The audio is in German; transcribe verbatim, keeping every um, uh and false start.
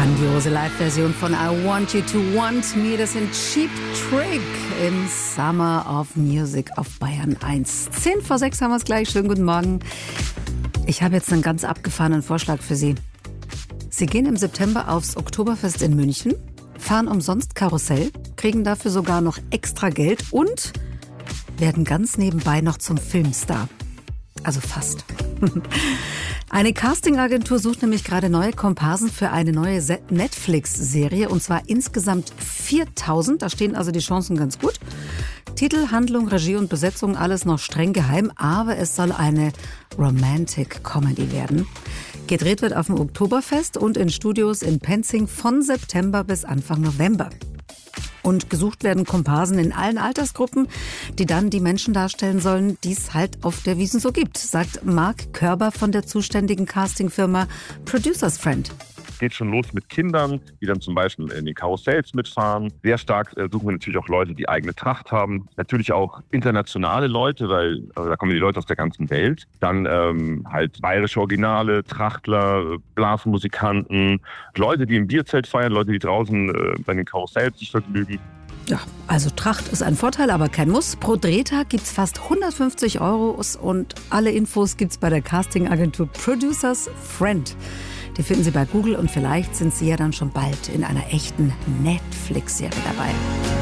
Grandiose Live-Version von I Want You to Want Me. Das sind Cheap Trick im Summer of Music auf Bayern eins. Zehn vor sechs haben wir es gleich. Schönen guten Morgen. Ich habe jetzt einen ganz abgefahrenen Vorschlag für Sie. Sie gehen im September aufs Oktoberfest in München, fahren umsonst Karussell, kriegen dafür sogar noch extra Geld und werden ganz nebenbei noch zum Filmstar. Also fast. Eine Castingagentur sucht nämlich gerade neue Komparsen für eine neue Netflix-Serie, und zwar insgesamt viertausend. Da stehen also die Chancen ganz gut. Titel, Handlung, Regie und Besetzung, alles noch streng geheim, aber es soll eine Romantic Comedy werden. Gedreht wird auf dem Oktoberfest und in Studios in Penzing von September bis Anfang November. Und gesucht werden Komparsen in allen Altersgruppen, die dann die Menschen darstellen sollen, die es halt auf der Wiesn so gibt, sagt Marc Körber von der zuständigen Castingfirma Producers Friend. Geht schon los mit Kindern, die dann zum Beispiel in den Karussells mitfahren. Sehr stark äh, suchen wir natürlich auch Leute, die eigene Tracht haben. Natürlich auch internationale Leute, weil also da kommen die Leute aus der ganzen Welt. Dann ähm, halt bayerische Originale, Trachtler, Blasmusikanten, Leute, die im Bierzelt feiern, Leute, die draußen äh, bei den Karussells sich vergnügen. Ja, also Tracht ist ein Vorteil, aber kein Muss. Pro Drehtag gibt's fast hundertfünfzig Euro und alle Infos gibt's bei der Castingagentur Producers Friend. Die finden Sie bei Google und vielleicht sind Sie ja dann schon bald in einer echten Netflix-Serie dabei.